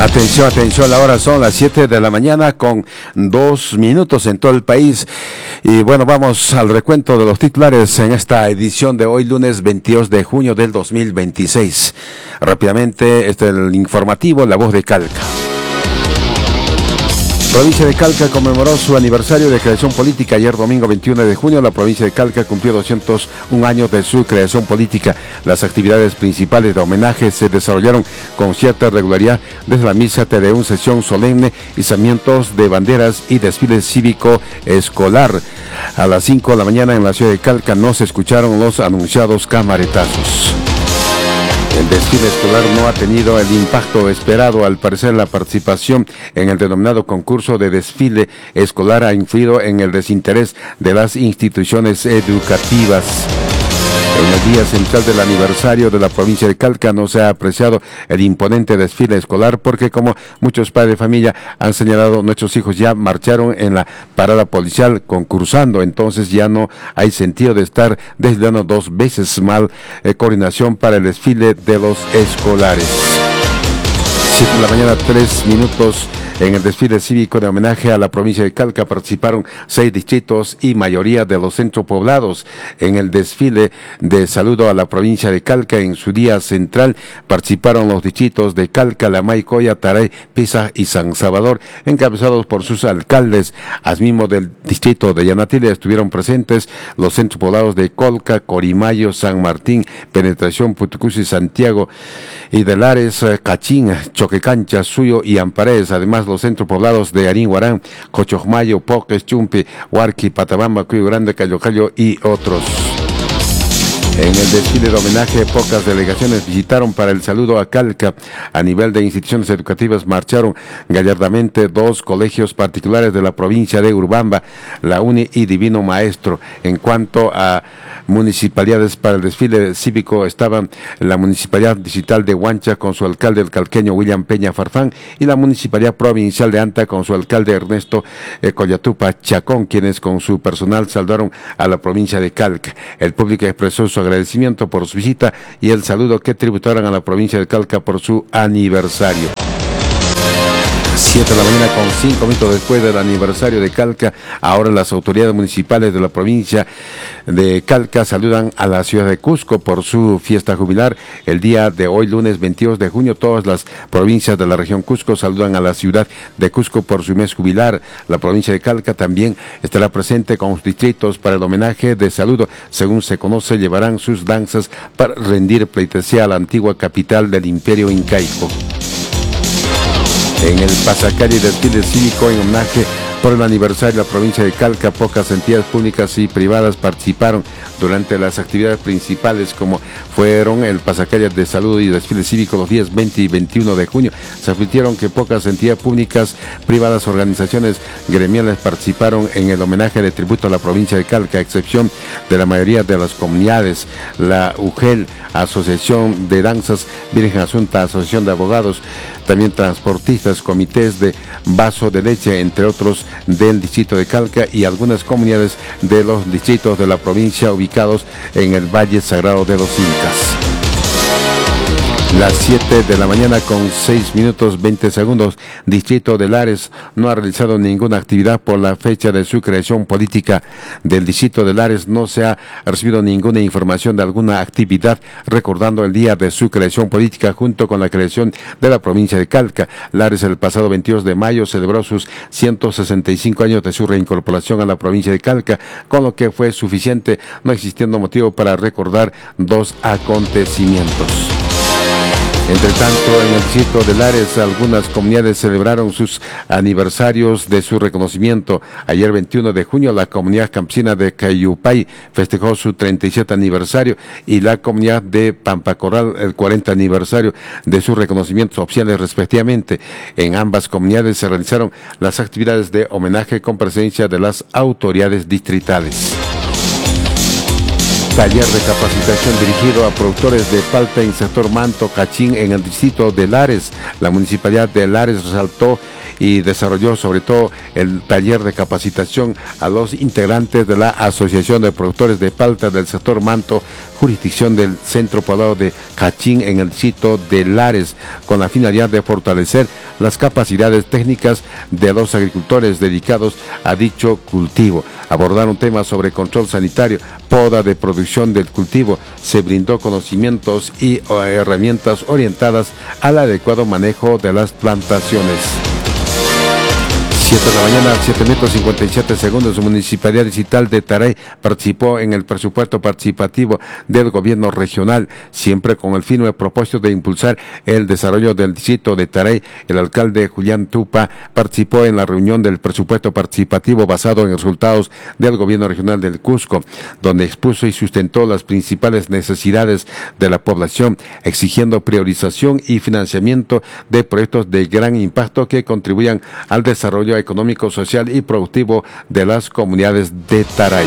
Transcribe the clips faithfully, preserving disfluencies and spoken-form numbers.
Atención, atención, la hora son las siete de la mañana con dos minutos en todo el país. Y bueno, vamos al recuento de los titulares en esta edición de hoy, lunes veintidós de junio del dos mil veintiséis. Rápidamente, este es el informativo, La Voz de Calca. Provincia de Calca conmemoró su aniversario de creación política. Ayer domingo veintiuno de junio, la provincia de Calca cumplió doscientos un años de su creación política. Las actividades principales de homenaje se desarrollaron con cierta regularidad, desde la misa, tedeum, sesión solemne, izamientos de banderas y desfile cívico escolar. A las cinco de la mañana en la ciudad de Calca no se escucharon los anunciados camaretazos. El desfile escolar no ha tenido el impacto esperado. Al parecer, la participación en el denominado concurso de desfile escolar ha influido en el desinterés de las instituciones educativas. En el día central del aniversario de la provincia de Calca no se ha apreciado el imponente desfile escolar porque, como muchos padres de familia han señalado, nuestros hijos ya marcharon en la parada policial concursando, entonces ya no hay sentido de estar desviando dos veces mal eh, coordinación para el desfile de los escolares. siete de la mañana, tres minutos. En el desfile cívico de homenaje a la provincia de Calca participaron seis distritos y mayoría de los centros poblados. En el desfile de saludo a la provincia de Calca en su día central participaron los distritos de Calca, Lamay, Coya, Taray, Pisa y San Salvador, encabezados por sus alcaldes. Asimismo, del distrito de Yanatile estuvieron presentes los centros poblados de Colca, Corimayo, San Martín, Penetración, Putucusi, Santiago y de Lares, Cachín, Choquecancha, Suyo y Amparés. Además, los centros poblados de Aringuarán, Cochojmayo, Poques, Chumpi, Huarqui, Patabamba, Cuyo Grande, Cayocayo y otros. En el desfile de homenaje, pocas delegaciones visitaron para el saludo a Calca. A nivel de instituciones educativas marcharon gallardamente dos colegios particulares de la provincia de Urubamba, la UNI y Divino Maestro. En cuanto a municipalidades para el desfile cívico, estaban la Municipalidad Distrital de Huancha con su alcalde, el calqueño William Peña Farfán, y la Municipalidad Provincial de Anta con su alcalde Ernesto eh, Collatupa Chacón, quienes con su personal saludaron a la provincia de Calca. El público expresó su agradecimiento por su visita y el saludo que tributaron a la provincia de Calca por su aniversario. siete de la mañana con cinco minutos después del aniversario de Calca, ahora las autoridades municipales de la provincia de Calca saludan a la ciudad de Cusco por su fiesta jubilar. El día de hoy, lunes veintidós de junio, todas las provincias de la región Cusco saludan a la ciudad de Cusco por su mes jubilar. La provincia de Calca también estará presente con sus distritos para el homenaje de saludo. Según se conoce, llevarán sus danzas para rendir pleitesía a la antigua capital del imperio incaico. En el pasacalle desfile cívico en homenaje por el aniversario de la provincia de Calca, pocas entidades públicas y privadas participaron durante las actividades principales, como fueron el pasacalle de saludo y desfile cívico los días veinte y veintiuno de junio. Se advirtieron que pocas entidades públicas, privadas, organizaciones gremiales participaron en el homenaje de tributo a la provincia de Calca, a excepción de la mayoría de las comunidades. La U G E L, Asociación de Danzas, Virgen Asunta, Asociación de Abogados, también transportistas, comités de vaso de leche, entre otros, del distrito de Calca y algunas comunidades de los distritos de la provincia ubicados en el Valle Sagrado de los Incas. Las siete de la mañana con seis minutos veinte segundos. Distrito de Lares no ha realizado ninguna actividad por la fecha de su creación política. Del distrito de Lares no se ha recibido ninguna información de alguna actividad recordando el día de su creación política junto con la creación de la provincia de Calca. Lares el pasado veintidós de mayo celebró sus ciento sesenta y cinco años de su reincorporación a la provincia de Calca, con lo que fue suficiente, no existiendo motivo para recordar dos acontecimientos. Entre tanto, en el distrito de Lares, algunas comunidades celebraron sus aniversarios de su reconocimiento. Ayer, veintiuno de junio, la comunidad campesina de Cayupay festejó su treinta y siete aniversario y la comunidad de Pampacoral el cuarenta aniversario de sus reconocimientos oficiales respectivamente. En ambas comunidades se realizaron las actividades de homenaje con presencia de las autoridades distritales. Taller de capacitación dirigido a productores de palta en sector Manto, Cachín, en el distrito de Lares. La municipalidad de Lares resaltó y desarrolló sobre todo el taller de capacitación a los integrantes de la Asociación de Productores de Palta del sector Manto, jurisdicción del Centro Poblado de Cachín en el distrito de Lares, con la finalidad de fortalecer las capacidades técnicas de los agricultores dedicados a dicho cultivo. Abordaron temas sobre control sanitario, poda de producción del cultivo. Se brindó conocimientos y herramientas orientadas al adecuado manejo de las plantaciones. siete de la mañana, siete minutos cincuenta y siete segundos. Municipalidad Distrital de Tarey participó en el presupuesto participativo del gobierno regional, siempre con el firme propósito de impulsar el desarrollo del distrito de Tarey. El alcalde Julián Tupa participó en la reunión del presupuesto participativo basado en resultados del gobierno regional del Cusco, donde expuso y sustentó las principales necesidades de la población, exigiendo priorización y financiamiento de proyectos de gran impacto que contribuyan al desarrollo económico, social y productivo de las comunidades de Tarey.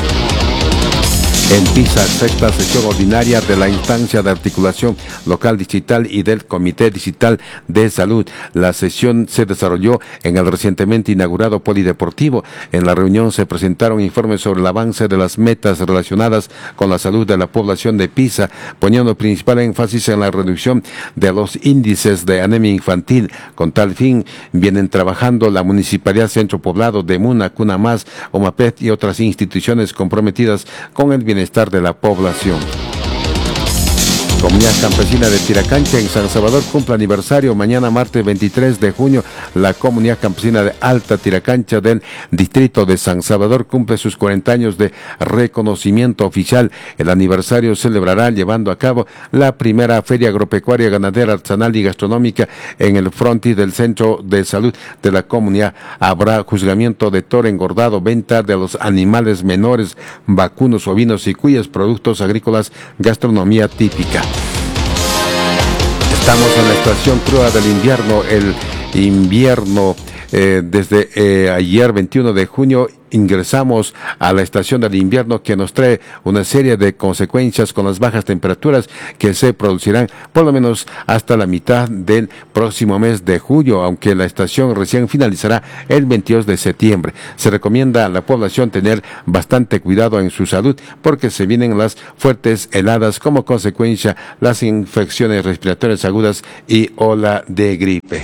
En Pisa, sexta sesión ordinaria de la instancia de articulación local distrital y del Comité Distrital de Salud. La sesión se desarrolló en el recientemente inaugurado polideportivo. En la reunión se presentaron informes sobre el avance de las metas relacionadas con la salud de la población de Pisa, poniendo principal énfasis en la reducción de los índices de anemia infantil. Con tal fin, vienen trabajando la Municipalidad Centro Poblado de Muna, Cunamás, OMAPET y otras instituciones comprometidas con el bienestar bienestar de la población. Comunidad Campesina de Tiracancha en San Salvador cumple aniversario. Mañana martes veintitrés de junio, la Comunidad Campesina de Alta Tiracancha del distrito de San Salvador cumple sus cuarenta años de reconocimiento oficial. El aniversario celebrará llevando a cabo la primera feria agropecuaria, ganadera, artesanal y gastronómica en el frontis del Centro de Salud de la comunidad. Habrá juzgamiento de toro engordado, venta de los animales menores, vacunos, ovinos y cuyos productos agrícolas, gastronomía típica. Estamos en la estación cruda del invierno, el invierno eh, desde eh, ayer veintiuno de junio ingresamos a la estación del invierno, que nos trae una serie de consecuencias con las bajas temperaturas que se producirán por lo menos hasta la mitad del próximo mes de julio, aunque la estación recién finalizará el veintidós de septiembre. Se recomienda a la población tener bastante cuidado en su salud porque se vienen las fuertes heladas, como consecuencia las infecciones respiratorias agudas y ola de gripe.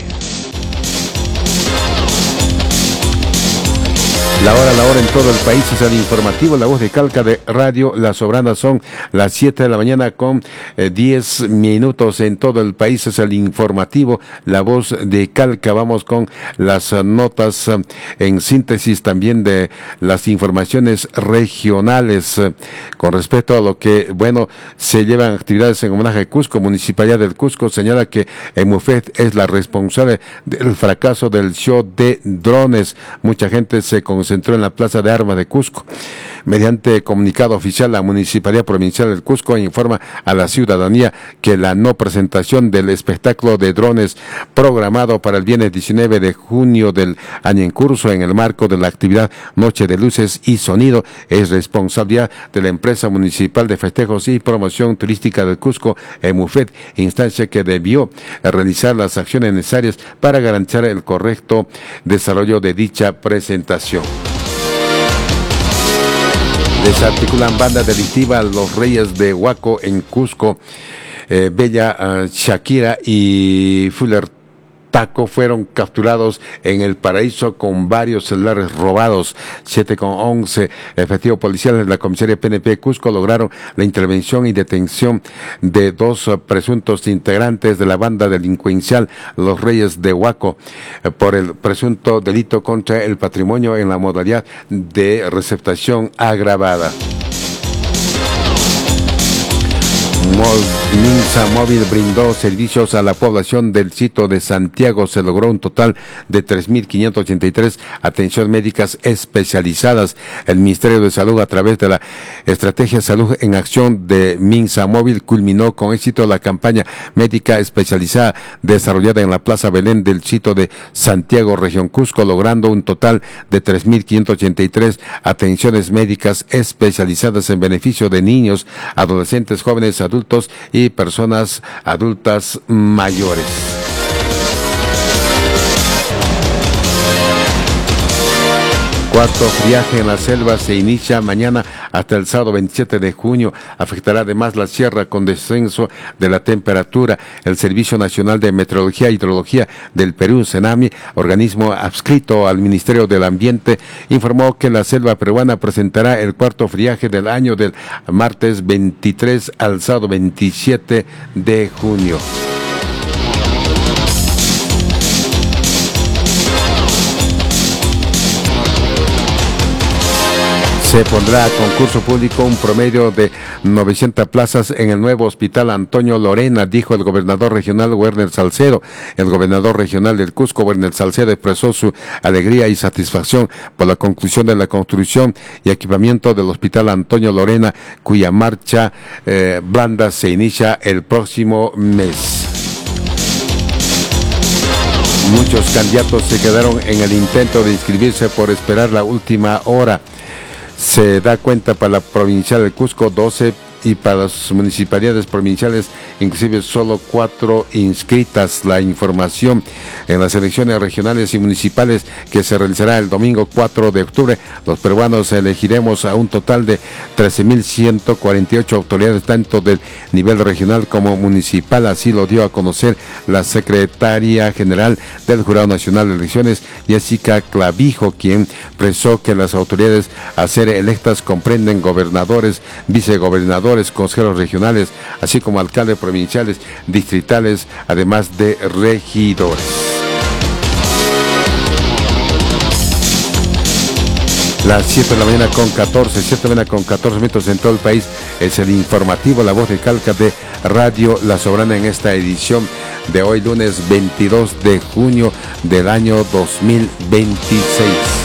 La hora, la hora en todo el país es el informativo, la voz de Calca de Radio La Sobrana. Son las siete de la mañana con eh, diez minutos en todo el país, es el informativo, la voz de Calca. Vamos con las uh, notas uh, en síntesis también de las informaciones regionales uh, con respecto a lo que, bueno, se llevan actividades en homenaje a Cusco. Municipalidad del Cusco señala que EMUFED es la responsable del fracaso del show de drones. Mucha gente se concentró en la Plaza de Armas de Cusco. Mediante comunicado oficial, la Municipalidad Provincial del Cusco informa a la ciudadanía que la no presentación del espectáculo de drones programado para el viernes diecinueve de junio del año en curso en el marco de la actividad Noche de Luces y Sonido es responsabilidad de la empresa municipal de festejos y promoción turística del Cusco, EMUFED, instancia que debió realizar las acciones necesarias para garantizar el correcto desarrollo de dicha presentación. Desarticulan banda delictiva Los Reyes de Huaco en Cusco. Eh, Bella uh, Shakira y Fuller Taco fueron capturados en El Paraíso con varios celulares robados. siete con once efectivos policiales de la comisaría P N P Cusco lograron la intervención y detención de dos uh, presuntos integrantes de la banda delincuencial Los Reyes de Huaco eh, por el presunto delito contra el patrimonio en la modalidad de receptación agravada. Minsa Móvil brindó servicios a la población del sitio de Santiago. Se logró un total de tres mil quinientas ochenta y tres atenciones médicas especializadas. El Ministerio de Salud, a través de la Estrategia Salud en Acción de Minsa Móvil, culminó con éxito la campaña médica especializada desarrollada en la Plaza Belén del sitio de Santiago, región Cusco, logrando un total de tres mil quinientas ochenta y tres atenciones médicas especializadas en beneficio de niños, adolescentes, jóvenes, adultos y personas adultas mayores. Cuarto friaje en la selva se inicia mañana hasta el sábado veintisiete de junio. Afectará además la sierra con descenso de la temperatura. El Servicio Nacional de Meteorología e Hidrología del Perú, CENAMI, organismo adscrito al Ministerio del Ambiente, informó que la selva peruana presentará el cuarto friaje del año del martes veintitrés al sábado veintisiete de junio. Se pondrá a concurso público un promedio de novecientas plazas en el nuevo Hospital Antonio Lorena, dijo el gobernador regional Werner Salcedo. El gobernador regional del Cusco, Werner Salcedo, expresó su alegría y satisfacción por la conclusión de la construcción y equipamiento del Hospital Antonio Lorena, cuya marcha eh, blanda se inicia el próximo mes. Muchos candidatos se quedaron en el intento de inscribirse por esperar la última hora. Se da cuenta para la provincial del Cusco, doce, y para las municipalidades provinciales, inclusive solo cuatro inscritas. La información en las elecciones regionales y municipales que se realizará el domingo cuatro de octubre, los peruanos elegiremos a un total de trece mil ciento cuarenta y ocho autoridades, tanto del nivel regional como municipal. Así lo dio a conocer la secretaria general del Jurado Nacional de Elecciones, Jessica Clavijo, quien expresó que las autoridades a ser electas comprenden gobernadores, vicegobernadores, consejeros regionales, así como alcaldes provinciales, distritales, además de regidores. Las siete de la mañana con catorce, siete de la mañana con catorce minutos en todo el país. Es el informativo La Voz de Calca de Radio La Soberana en esta edición de hoy, lunes veintidós de junio del año dos mil veintiséis.